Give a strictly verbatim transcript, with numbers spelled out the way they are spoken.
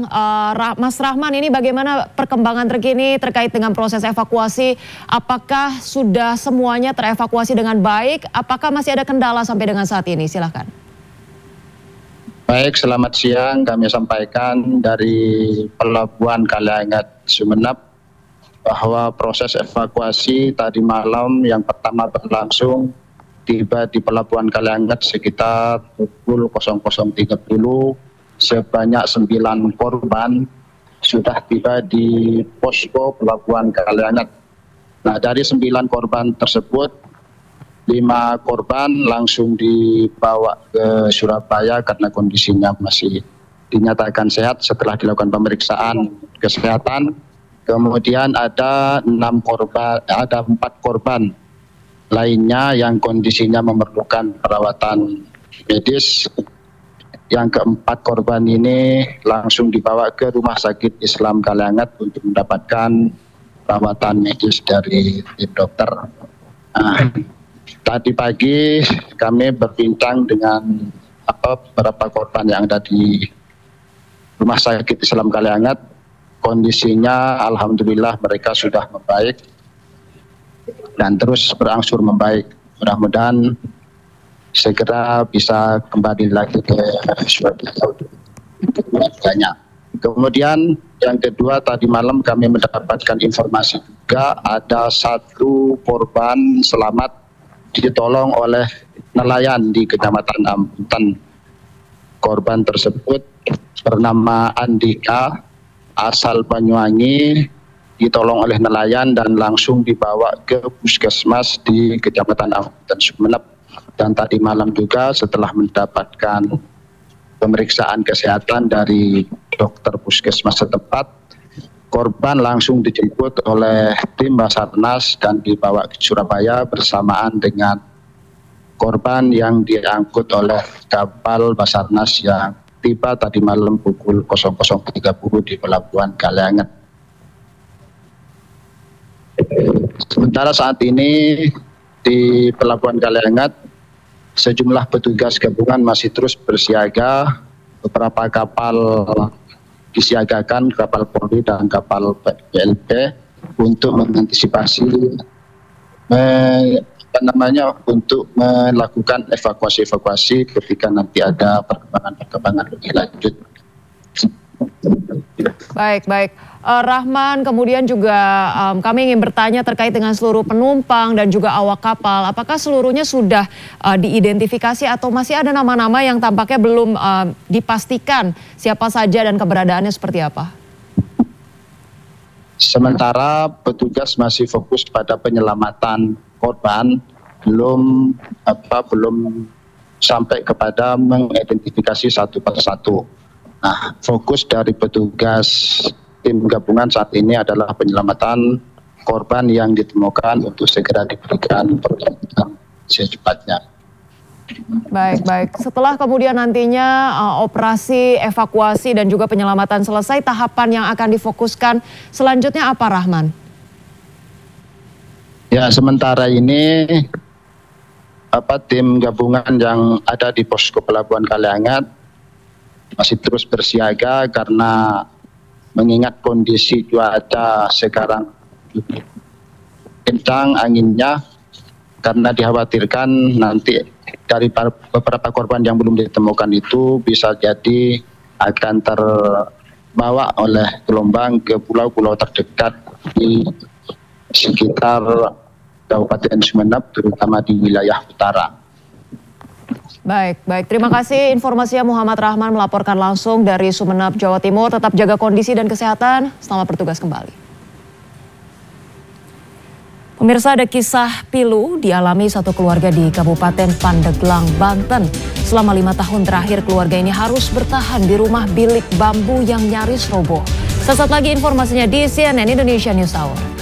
siang, uh, Mas Rahman. Ini bagaimana perkembangan terkini terkait dengan proses evakuasi? Apakah sudah semuanya terevakuasi dengan baik? Apakah masih ada kendala sampai dengan saat ini? Silahkan. Baik, selamat siang. Kami sampaikan dari Pelabuhan Kaliangat Sumeneb bahwa proses evakuasi tadi malam yang pertama berlangsung tiba di Pelabuhan Kaliangat sekitar pukul nol nol tiga puluh. Sebanyak sembilan korban sudah tiba di posko Pelabuhan Kaliangat. Nah, dari sembilan korban tersebut, lima korban langsung dibawa ke Surabaya karena kondisinya masih dinyatakan sehat setelah dilakukan pemeriksaan kesehatan. Kemudian ada enam korban, ada empat korban lainnya yang kondisinya memerlukan perawatan medis. Yang keempat korban ini langsung dibawa ke Rumah Sakit Islam Kaliangat untuk mendapatkan perawatan medis dari tim dokter. Nah, tadi pagi kami berbincang dengan apa, beberapa korban yang ada di Rumah Sakit Islam Kaliangat. Kondisinya alhamdulillah mereka sudah membaik dan terus berangsur membaik. Mudah-mudahan segera bisa kembali lagi ke keluarganya. Kemudian yang kedua, tadi malam kami mendapatkan informasi juga ada satu korban selamat ditolong oleh nelayan di Kecamatan Ampunten. Korban tersebut bernama Andika, asal Banyuwangi, ditolong oleh nelayan dan langsung dibawa ke puskesmas di Kecamatan Ampunten Sumeneb. Dan tadi malam juga setelah mendapatkan pemeriksaan kesehatan dari dokter puskesmas setempat, korban langsung dijemput oleh tim Basarnas dan dibawa ke Surabaya bersamaan dengan korban yang diangkut oleh kapal Basarnas yang tiba tadi malam pukul nol nol tiga puluh di Pelabuhan Kaliangat. Sementara saat ini di Pelabuhan Kaliangat sejumlah petugas gabungan masih terus bersiaga. Beberapa kapal disiagakan, kapal Polri dan kapal P L P untuk mengantisipasi eh, apa namanya untuk melakukan evakuasi-evakuasi ketika nanti ada perkembangan-perkembangan lebih lanjut. Baik, baik. Uh, Rahman, kemudian juga um, kami ingin bertanya terkait dengan seluruh penumpang dan juga awak kapal. Apakah seluruhnya sudah uh, diidentifikasi atau masih ada nama-nama yang tampaknya belum uh, dipastikan siapa saja dan keberadaannya seperti apa? Sementara petugas masih fokus pada penyelamatan korban, belum apa belum sampai kepada mengidentifikasi satu persatu. Nah, fokus dari petugas tim gabungan saat ini adalah penyelamatan korban yang ditemukan untuk segera diberikan pertolongan secepatnya. Baik, baik. Setelah kemudian nantinya uh, operasi evakuasi dan juga penyelamatan selesai, tahapan yang akan difokuskan selanjutnya apa, Rahman? Ya, sementara ini apa tim gabungan yang ada di posko Pelabuhan Kaliangat masih terus bersiaga karena mengingat kondisi cuaca sekarang kencang anginnya, karena dikhawatirkan nanti dari beberapa korban yang belum ditemukan itu bisa jadi akan terbawa oleh gelombang ke pulau-pulau terdekat di sekitar Kabupaten Sumeneb, terutama di wilayah utara. Baik, baik. Terima kasih informasinya Muhammad Rahman melaporkan langsung dari Sumeneb, Jawa Timur. Tetap jaga kondisi dan kesehatan. Selamat bertugas kembali. Pemirsa, ada kisah pilu dialami satu keluarga di Kabupaten Pandeglang, Banten. Selama lima tahun terakhir keluarga ini harus bertahan di rumah bilik bambu yang nyaris roboh. Sesaat lagi informasinya di C N N Indonesia News Hour.